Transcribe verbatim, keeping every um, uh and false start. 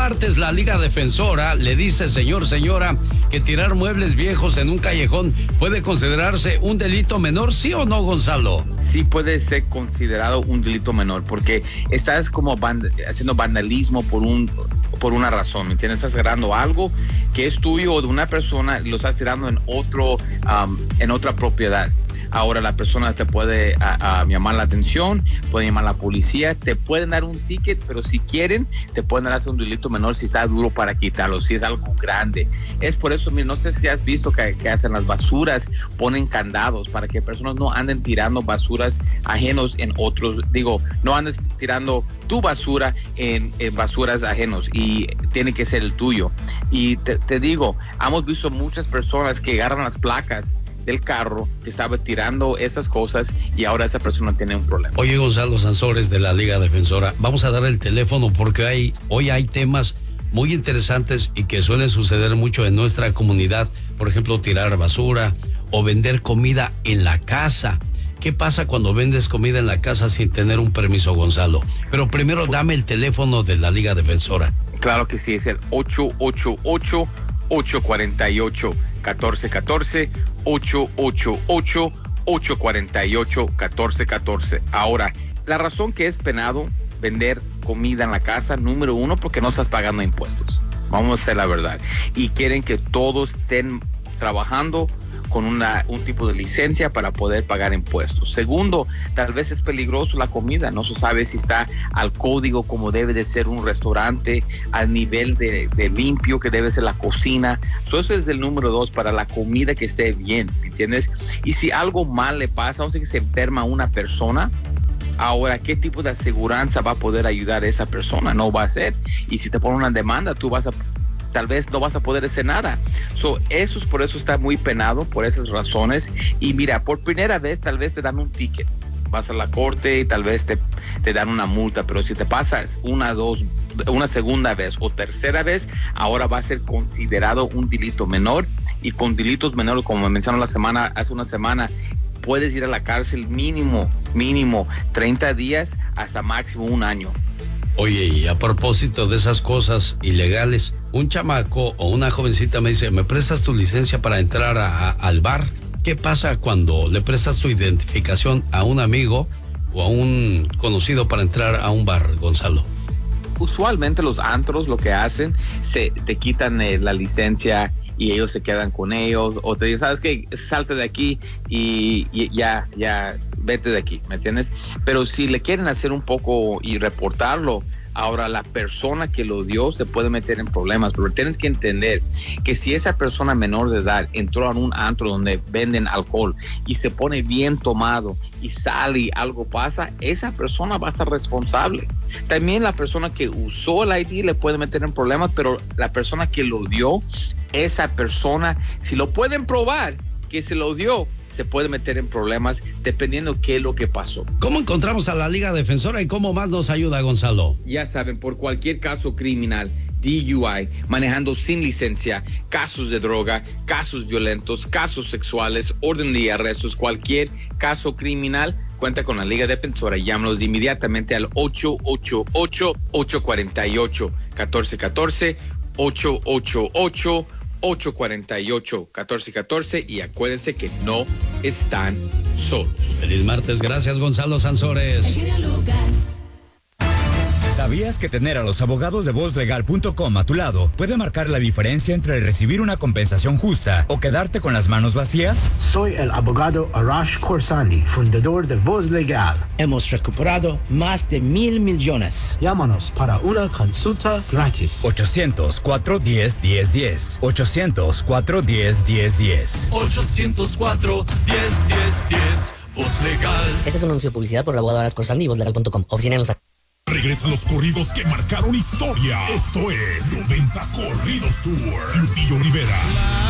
martes la Liga Defensora le dice, señor, señora, que tirar muebles viejos en un callejón puede considerarse un delito menor, ¿sí o no, Gonzalo? Sí puede ser considerado un delito menor, porque estás como vand- haciendo vandalismo por un por una razón, ¿me entiendes? Estás agarrando algo que es tuyo o de una persona y lo estás tirando en otro um, en otra propiedad. Ahora la persona te puede a, a llamar la atención, puede llamar a la policía, te pueden dar un ticket, pero si quieren, te pueden dar un delito menor si está duro para quitarlo, si es algo grande. Es por eso, mira, no sé si has visto que, que hacen las basuras, ponen candados para que personas no anden tirando basuras ajenos en otros, digo, no andes tirando tu basura en, en basuras ajenos y tiene que ser el tuyo. Y te, te digo, hemos visto muchas personas que agarran las placas del carro que estaba tirando esas cosas y ahora esa persona tiene un problema. Oye, Gonzalo Sansores de la Liga Defensora, vamos a dar el teléfono porque hay, hoy hay temas muy interesantes y que suelen suceder mucho en nuestra comunidad. Por ejemplo, tirar basura o vender comida en la casa. ¿Qué pasa cuando vendes comida en la casa sin tener un permiso, Gonzalo? Pero primero dame el teléfono de la Liga Defensora. Claro que sí, es el ocho ocho ocho, ocho cuatro ocho, uno cuatro uno cuatro, ocho ocho ocho, ocho cuatro ocho, uno cuatro uno cuatro. Ahora, la razón que es penado vender comida en la casa, número uno, porque no estás pagando impuestos. Vamos a ser la verdad. Y quieren que todos estén trabajando con una, un tipo de licencia para poder pagar impuestos. Segundo, tal vez es peligroso la comida, no se sabe si está al código como debe de ser un restaurante, al nivel de, de limpio que debe ser la cocina. So, ese es el número dos para la comida que esté bien, ¿entiendes? Y si algo mal le pasa, o sea que se enferma una persona, ahora, ¿qué tipo de aseguranza va a poder ayudar a esa persona? No va a ser. Y si te ponen una demanda, tú vas a tal vez no vas a poder hacer nada. So, eso es por eso está muy penado, por esas razones. Y mira, por primera vez tal vez te dan un ticket. Vas a la corte y tal vez te, te dan una multa, pero si te pasa una, dos, una segunda vez o tercera vez, ahora va a ser considerado un delito menor. Y con delitos menores, como me mencionó la semana, hace una semana, puedes ir a la cárcel mínimo, mínimo treinta días hasta máximo un año. Oye, y a propósito de esas cosas ilegales, un chamaco o una jovencita me dice, ¿me prestas tu licencia para entrar a, a, al bar? ¿Qué pasa cuando le prestas tu identificación a un amigo o a un conocido para entrar a un bar, Gonzalo? Usualmente los antros lo que hacen, se te quitan eh, la licencia y ellos se quedan con ellos, o te dicen, ¿sabes qué? Salte de aquí y, y ya, ya, vete de aquí, ¿me entiendes? Pero si le quieren hacer un poco y reportarlo, ahora la persona que lo dio se puede meter en problemas, pero tienes que entender que si esa persona menor de edad entró a un antro donde venden alcohol y se pone bien tomado y sale y algo pasa, esa persona va a estar responsable. También la persona que usó el I D le puede meter en problemas, pero la persona que lo dio, esa persona, si lo pueden probar que se lo dio, se puede meter en problemas dependiendo qué es lo que pasó. ¿Cómo encontramos a la Liga Defensora y cómo más nos ayuda, Gonzalo? Ya saben, por cualquier caso criminal, D U I, manejando sin licencia, casos de droga, casos violentos, casos sexuales, orden de arrestos, cualquier caso criminal, cuenta con la Liga Defensora. Llámanos inmediatamente al ocho ocho ocho, ocho cuatro ocho, uno cuatro uno cuatro, ocho ocho ocho, ocho cuatro ocho, uno cuatro uno cuatro, y acuérdense que no están solos. Feliz martes, gracias Gonzalo Sansores. ¿Sabías que tener a los abogados de voz legal punto com a tu lado puede marcar la diferencia entre recibir una compensación justa o quedarte con las manos vacías? Soy el abogado Arash Khorsandi, fundador de Voz Legal. Hemos recuperado más de mil millones. Llámanos para una consulta gratis. ochocientos, cuatro uno cero, uno cero uno cero. ochocientos, cuatro uno cero, uno cero uno cero. ochocientos cuatro, uno cero uno cero. Voz Legal. Este es un anuncio de publicidad por el abogado Arash Khorsandi y voz legal punto com. Oficina en los... Regresan los corridos que marcaron historia. Esto es noventa Corridos Tour. Lupillo Rivera,